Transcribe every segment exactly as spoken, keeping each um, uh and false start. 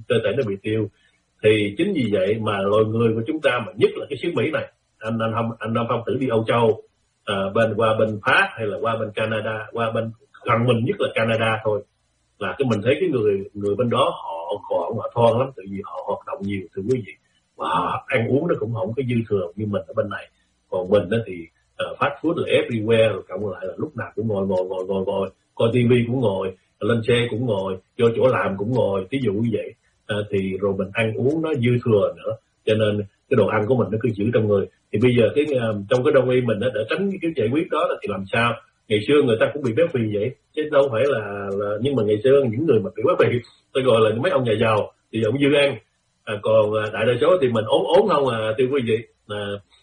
cơ thể nó bị tiêu. Thì chính vì vậy mà loài người của chúng ta, mà nhất là cái xứ Mỹ này, anh anh không anh không thử đi Âu Châu, à, bên qua bên Pháp hay là qua bên Canada, qua bên gần mình nhất là Canada thôi, là cái mình thấy cái người người bên đó họ còn họ thon lắm, tại vì họ hoạt động nhiều, thưa quý vị, và họ ăn uống nó cũng không có dư thừa như mình ở bên này. Còn mình đó thì uh, fast food là everywhere, cộng lại là lúc nào cũng ngồi ngồi ngồi ngồi ngồi coi tivi cũng ngồi, lên xe cũng ngồi, vô chỗ làm cũng ngồi, ví dụ như vậy. À, thì rồi mình ăn uống nó dư thừa nữa, cho nên cái đồ ăn của mình nó cứ giữ trong người. Thì bây giờ cái uh, trong cái đông y mình đó, để tránh cái giải quyết đó là thì làm sao? Ngày xưa người ta cũng bị béo phì vậy, chứ đâu phải là, là nhưng mà ngày xưa những người mà bị béo phì tôi gọi là mấy ông nhà giàu thì ông dư ăn, à, còn đại đa số thì mình ốm ốm không à, thưa quý vị. À,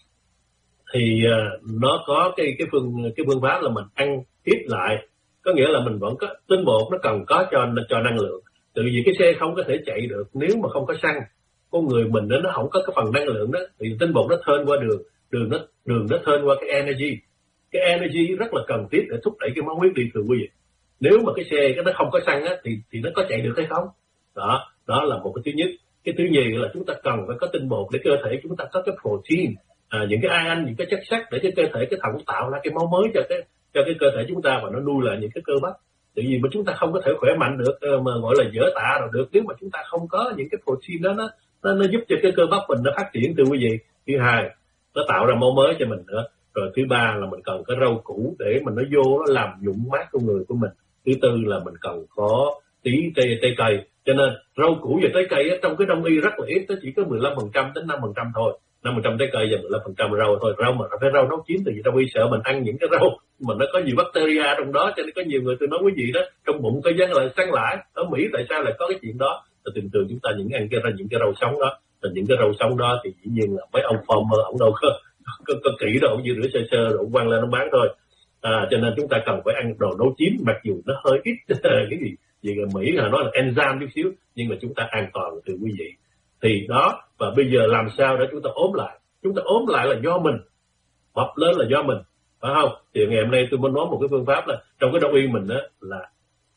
thì uh, nó có cái cái phương cái phương pháp là mình ăn ít lại, có nghĩa là mình vẫn có tinh bột, nó cần có cho cho năng lượng. Từ vì cái xe không có thể chạy được nếu mà không có xăng, con người mình đó, nó không có cái phần năng lượng đó, thì tinh bột nó thơn qua đường, đường nó đường nó thơn qua cái energy, cái energy rất là cần thiết để thúc đẩy cái máu huyết đi, thưa quý vị. Nếu mà cái xe cái nó không có xăng á, thì thì nó có chạy được hay không? Đó, đó là một cái thứ nhất. Cái thứ nhì là chúng ta cần phải có tinh bột để cơ thể chúng ta có cái protein, à, những cái ion, những cái chất sắt để cho cơ thể cái thận tạo ra cái máu mới cho cái cho cái cơ thể chúng ta, và nó nuôi lại những cái cơ bắp. Tại vì mà chúng ta không có thể khỏe mạnh được, mà gọi là dở tạ rồi được, nếu mà chúng ta không có những cái protein đó, nó nó, nó giúp cho cái cơ bắp mình nó phát triển, thưa quý vị. Thứ hai, nó tạo ra máu mới cho mình nữa. Rồi thứ ba là mình cần có rau củ để mình nó vô nó làm dũng mát con người của mình. Thứ tư là mình cần có tí trái, trái cây. Cho nên rau củ và trái cây á, trong cái đông y rất là ít, nó chỉ có mười lăm phần trăm đến năm phần trăm thôi. năm phần trăm trái cây và mười lăm phần trăm rau thôi. Rau mà phải rau nấu chín, tại vì đông y sợ mình ăn những cái rau mà nó có nhiều bacteria trong đó, cho nên có nhiều người tôi nói quý vị đó, trong bụng có dân lại sáng lại. Ở Mỹ tại sao lại có cái chuyện đó? Là thường thường chúng ta những ăn cái những cái rau sống đó, và những cái rau sống đó thì dĩ nhiên là mấy ông farmer ông đâu có có, có kỹ đâu, ông dư rửa sơ sơ rồi ông quăng lên ông bán thôi. À, cho nên chúng ta cần phải ăn đồ nấu chín, mặc dù nó hơi ít cái gì gì ở Mỹ là nói là enzyme chút xíu, nhưng mà chúng ta an toàn, thưa quý vị. Thì đó, và bây giờ làm sao để chúng ta ốm lại? Chúng ta ốm lại là do mình, mập lên là do mình, phải không? Thì ngày hôm nay tôi muốn nói một cái phương pháp là trong cái đông y mình đó là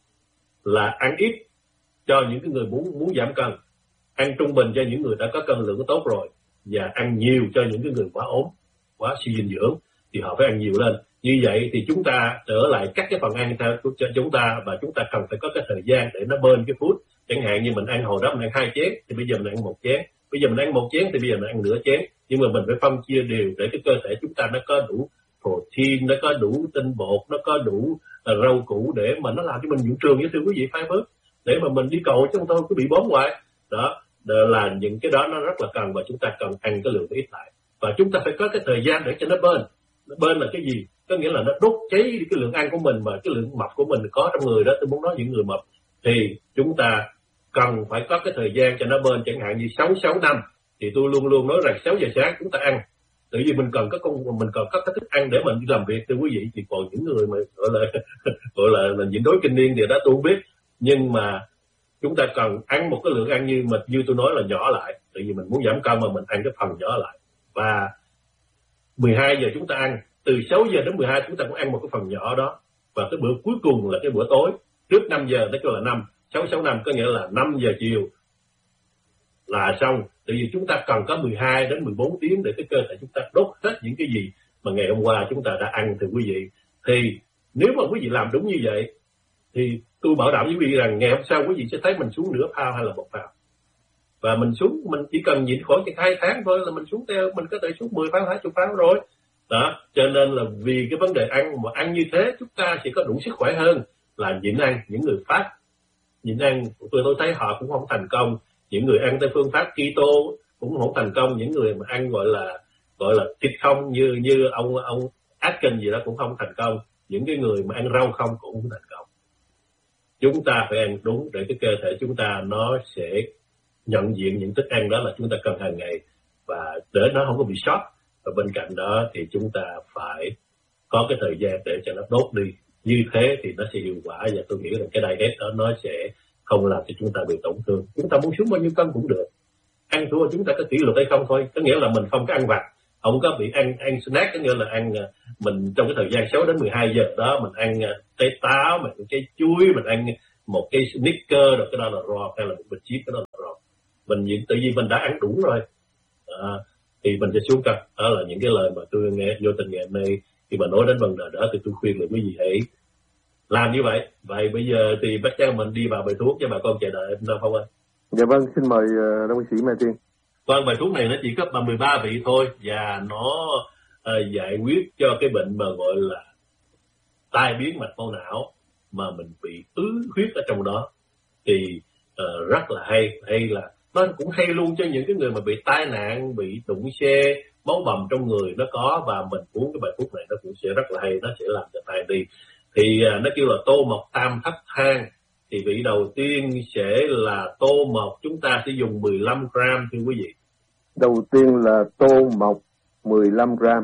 là ăn ít cho những cái người muốn muốn giảm cân, ăn trung bình cho những người đã có cân lượng tốt rồi, và ăn nhiều cho những cái người quá ốm, quá suy dinh dưỡng thì họ phải ăn nhiều lên. Như vậy thì chúng ta trở lại các cái phần ăn theo cho chúng ta, và chúng ta cần phải có cái thời gian để nó bên cái food. Chẳng hạn như mình ăn hồi đó mình ăn hai chén, thì bây giờ mình ăn một chén. Bây giờ mình ăn một chén thì bây giờ mình ăn nửa chén. Nhưng mà mình phải phân chia đều để cái cơ thể chúng ta nó có đủ protein, nó có đủ tinh bột, nó có đủ uh, rau củ để mà nó làm cho mình dưỡng trường, với thưa quý vị, fiber, để mà mình đi cầu chứ không thôi cứ bị bóm hoài. Đó là những cái đó nó rất là cần, và chúng ta cần ăn cái lượng ít lại. Và chúng ta phải có cái thời gian để cho nó bên. Nó bên là cái gì? Có nghĩa là nó đốt cháy cái lượng ăn của mình, mà cái lượng mập của mình có trong người đó. Tôi muốn nói những người mập thì chúng ta cần phải có cái thời gian cho nó bên, chẳng hạn như sáu sáu năm thì tôi luôn luôn nói rằng sáu giờ sáng chúng ta ăn, tại vì mình cần có công mình cần có cái thức ăn để mình đi làm việc, thưa quý vị. Thì còn những người mà gọi là gọi là, là nhịn đói kinh niên thì đó tôi không biết, nhưng mà chúng ta cần ăn một cái lượng ăn như mà như tôi nói là nhỏ lại, tại vì mình muốn giảm cân mà mình ăn cái phần nhỏ lại. Và mười hai giờ chúng ta ăn, từ sáu giờ đến mười hai chúng ta cũng ăn một cái phần nhỏ đó, và cái bữa cuối cùng là cái bữa tối trước năm giờ, đó là năm sáu sáu năm, có nghĩa là năm giờ chiều là xong. Tại vì chúng ta cần có mười hai đến mười bốn tiếng để cái cơ thể chúng ta đốt hết những cái gì mà ngày hôm qua chúng ta đã ăn, thưa quý vị. Thì nếu mà quý vị làm đúng như vậy thì tôi bảo đảm với quý vị rằng ngày hôm sau quý vị sẽ thấy mình xuống nửa pound hay là một pound. Và mình xuống, mình chỉ cần nhịn khoảng chừng hai tháng thôi là mình xuống theo, mình có thể xuống mười pound, hai mươi pound rồi. Đó, cho nên là vì cái vấn đề ăn mà ăn như thế chúng ta sẽ có đủ sức khỏe hơn là nhịn ăn. Những người phát nhịn ăn tôi tôi thấy họ cũng không thành công. Những người ăn theo phương pháp keto cũng không thành công. Những người mà ăn gọi là gọi là thịt không như như ông ông Atkins gì đó cũng không thành công. Những cái người mà ăn rau không cũng không thành công. Chúng ta phải ăn đúng để cái cơ thể chúng ta nó sẽ nhận diện những thức ăn đó là chúng ta cần hàng ngày, và để nó không có bị sót. Và bên cạnh đó thì chúng ta phải có cái thời gian để cho nó đốt đi. Như thế thì nó sẽ hiệu quả, và tôi nghĩ rằng cái diet đó nó sẽ không làm cho chúng ta bị tổn thương. Chúng ta muốn xuống bao nhiêu cân cũng được. Ăn thua chúng ta có kỷ luật hay không thôi. Có nghĩa là mình không có ăn vặt, không có bị ăn ăn snack, có nghĩa là ăn mình trong cái thời gian sáu đến mười hai giờ đó mình ăn trái táo, mình ăn trái chuối, mình ăn một cái sneaker rồi cái đó là rọt, hay là một bịch chip cái đó là rọt. Mình nhìn tự nhiên mình đã ăn đủ rồi, à, thì mình sẽ xuống cân. Đó là những cái lời mà tôi nghe vô tình ngày hôm nay khi mà nói đến vấn đề đó, thì tôi khuyên là quý vị hãy làm như vậy. Vậy bây giờ thì bắt chước mình đi vào bài thuốc cho bà con chờ đợi em Phong ơi. Dạ vâng, xin mời uh, đồng sĩ Mai Tiên. Vâng, bài thuốc này nó chỉ có mười ba vị thôi, và nó uh, giải quyết cho cái bệnh mà gọi là tai biến mạch máu não mà mình bị ứ huyết ở trong đó. Thì uh, rất là hay, hay là nó cũng hay luôn cho những cái người mà bị tai nạn, bị đụng xe, máu bầm trong người nó có, và mình uống cái bài thuốc này nó cũng sẽ rất là hay, nó sẽ làm cho tai đi. Thì uh, nó kêu là tô mộc tam thất thang. Thì vị đầu tiên sẽ là tô mộc, chúng ta sẽ dùng mười lăm gram thưa quý vị. Đầu tiên là tô mộc mười lăm gram.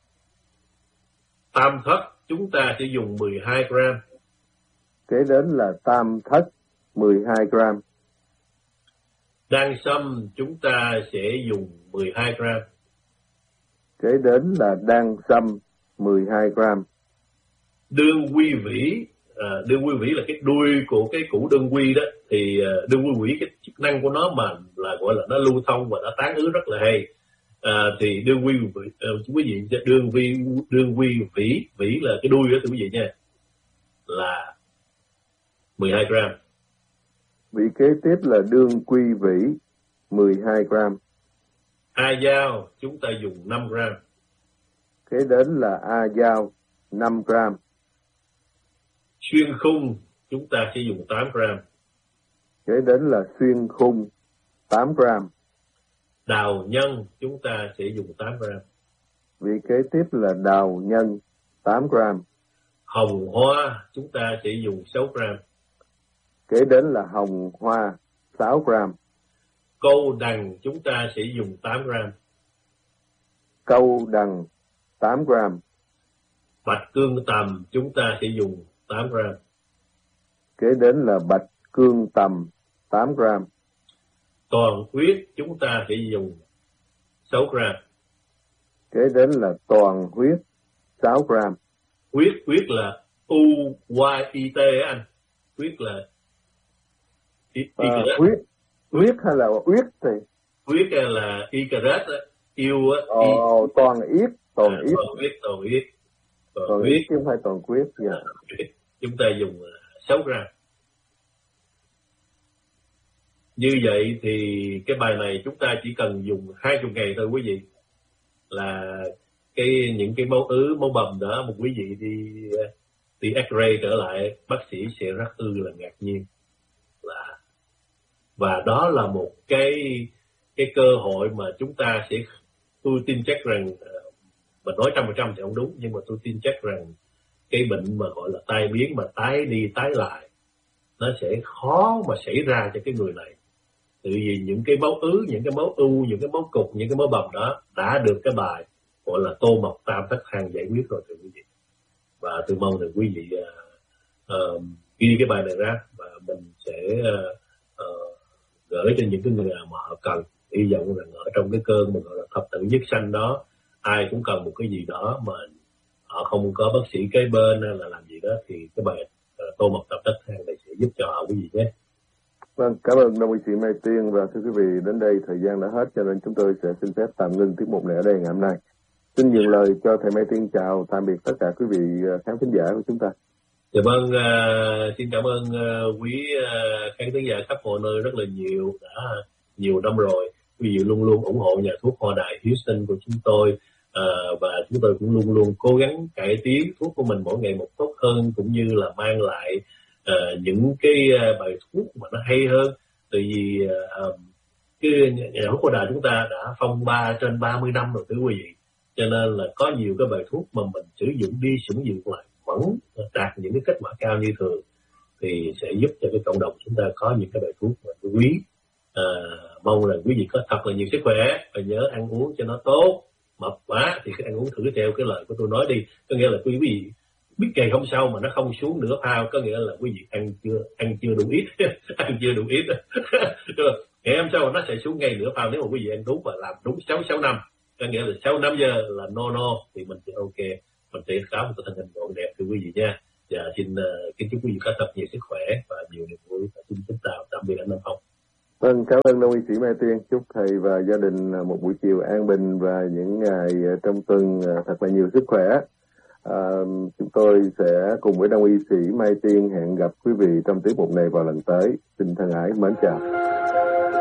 Tam thất chúng ta sẽ dùng mười hai gram. Kế đến là tam thất mười hai gram. Đan sâm chúng ta sẽ dùng mười hai gram. Kế đến là đan sâm mười hai gram. Đương quy vĩ, à, đương quy vĩ là cái đuôi của cái củ đương quy đó, thì uh, đương quy vĩ cái chức năng của nó mà là gọi là nó lưu thông và nó tán ứ rất là hay. À, thì đương quy vĩ, uh, quý vị đương vi đương quy vĩ, vĩ là cái đuôi đó thưa quý vị nha, là mười hai gram. Vị kế tiếp là đương quy vĩ mười hai gram. A dao chúng ta dùng năm gram. Kế đến là a dao năm gram. Xuyên khung chúng ta sẽ dùng tám gram. Kế đến là xuyên khung tám gram. Đào nhân chúng ta sẽ dùng tám gram. Vị kế tiếp là đào nhân tám gram. Hồng hoa chúng ta sẽ dùng sáu gram. Kế đến là hồng hoa sáu gram. Câu đằng chúng ta sẽ dùng tám gram. Câu đằng tám gram. Bạch cương tầm chúng ta sẽ dùng tám gram. Kế đến là bạch cương tầm tám gram. Toàn huyết chúng ta sẽ dùng sáu gram. Kế đến là toàn huyết sáu gram. Huyết, huyết là U Y I T á anh. Huyết là y, y à, huyết, huyết hay là huyết thì? Huyết là Icaret á, yêu á. Ờ, toàn yết, toàn à, yết. Toàn huyết, toàn huyết. Toàn, toàn huyết chứ không phải toàn huyết. Dạ. À, chúng ta dùng sáu gram. Như vậy thì cái bài này chúng ta chỉ cần dùng hai mươi ngày thôi quý vị. Là cái những cái máu ứ, máu bầm đó, một quý vị đi đi X-ray trở lại, bác sĩ sẽ rất ư là ngạc nhiên. Là và đó là một cái cái cơ hội mà chúng ta sẽ, tôi tin chắc rằng, mình nói trăm phần trăm thì không đúng, nhưng mà tôi tin chắc rằng cái bệnh mà gọi là tai biến mà tái đi tái lại nó sẽ khó mà xảy ra cho cái người này. Tự vì những cái máu ứ, những cái máu u, những cái máu cục, những cái máu bầm đó đã được cái bài gọi là tô mộc tam thất thang giải quyết rồi thưa quý vị. Và tôi mong rằng quý vị uh, uh, ghi cái bài này ra và mình sẽ uh, uh, gửi cho những cái người nào mà họ cần. Hy vọng rằng ở trong cái cơn mà gọi là thập tử nhất sanh đó, ai cũng cần một cái gì đó mà họ không có bác sĩ kế bên hay là làm gì đó, thì cái bài uh, tô mộc tam thất thang này sẽ giúp cho họ quý vị nhé. Vâng, cảm ơn đồng sĩ Mai Tiên, và thưa quý vị, đến đây thời gian đã hết cho nên chúng tôi sẽ xin phép tạm ngưng tiết mục này ở đây ngày hôm nay. Xin nhường lời cho thầy Mai Tiên chào tạm biệt tất cả quý vị khán thính giả của chúng ta. Dạ vâng, uh, xin cảm ơn uh, quý uh, khán thính giả khắp mọi nơi rất là nhiều, đã nhiều năm rồi. Quý vị luôn luôn ủng hộ nhà thuốc Hoa Đài Houston của chúng tôi, uh, và chúng tôi cũng luôn luôn cố gắng cải tiến thuốc của mình mỗi ngày một tốt hơn, cũng như là mang lại uh, những cái uh, bài thuốc mà nó hay hơn. Tại vì uh, cái nhà thuốc Hoa Đài chúng ta đã phong ba trên ba mươi năm rồi thưa quý vị, cho nên là có nhiều cái bài thuốc mà mình sử dụng đi sử dụng lại vẫn đạt những cái kết quả cao như thường, thì sẽ giúp cho cái cộng đồng chúng ta có những cái bài thuốc mà quý. À, mong là quý vị có thật là nhiều sức khỏe và nhớ ăn uống cho nó tốt. Mập quá thì cứ ăn uống thử theo cái lời của tôi nói đi, có nghĩa là quý vị biết ngày hôm sau mà nó không xuống nửa pound, có nghĩa là quý vị ăn chưa ăn chưa đủ ít ăn chưa đủ ít ngày hôm sau nó sẽ xuống ngay nửa pound nếu mà quý vị ăn đúng và làm đúng sáu sáu năm, có nghĩa là sau năm giờ là no no thì mình sẽ ok, mình sẽ có một cái thân hình gọn đẹp thưa quý vị nha. Và xin uh, kính chúc quý vị các tập nhiều sức khỏe và nhiều niềm vui. Xin kính chào tạm biệt anh Nam Phong. Vâng, cảm ơn Đông y sĩ Mai Tiên. Chúc thầy và gia đình một buổi chiều an bình và những ngày trong tuần thật là nhiều sức khỏe. À, chúng tôi sẽ cùng với Đông y sĩ Mai Tiên hẹn gặp quý vị trong tiết mục này vào lần tới. Xin thân ái mến chào.